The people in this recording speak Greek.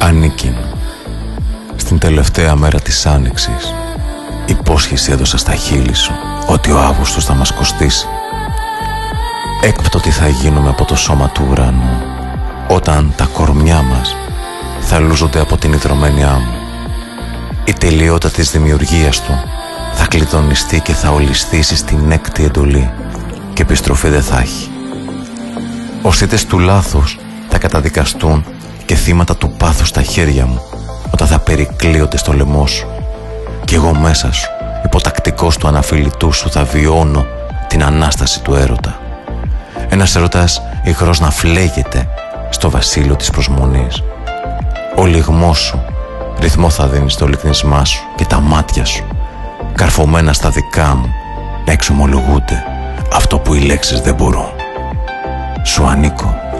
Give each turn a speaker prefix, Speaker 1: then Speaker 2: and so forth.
Speaker 1: Ανίκην, στην τελευταία μέρα της άνοιξης, υπόσχεση έδωσα στα χείλη σου ότι ο Αύγουστος θα μας κοστίσει. Έκπτωτοι θα γίνουμε από το σώμα του ουρανού, όταν τα κορμιά μας θα λούζονται από την ιδρωμένη άμμο. Η τελειότητα της δημιουργίας του θα κλειδονιστεί και θα ολισθήσει στην έκτη εντολή και επιστροφή δεν θα έχει. Ορθίτες του λάθους θα καταδικαστούν και θύματα του πάθους στα χέρια μου όταν θα περικλείονται στο λαιμό σου. Κι εγώ μέσα σου, υποτακτικός του αναφιλητού σου, θα βιώνω την Ανάσταση του έρωτα. Ένας έρωτας ηχρός να φλέγεται στο βασίλειο της προσμονής. Ο λυγμός σου ρυθμό θα δίνει στο λυκνισμά σου και τα μάτια σου, καρφωμένα στα δικά μου, να εξομολογούνται αυτό που οι λέξεις δεν μπορούν. Σου ανήκω.